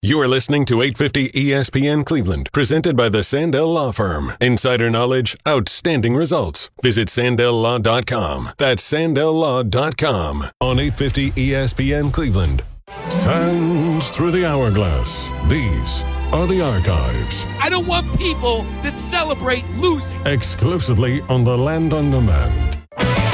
You're listening to 850 ESPN Cleveland, presented by the Sandell Law Firm. Insider knowledge, outstanding results. Visit SandellLaw.com. That's SandellLaw.com on 850 ESPN Cleveland. Sands through the hourglass. These are the archives. I don't want people that celebrate losing. Exclusively on the Land on Demand.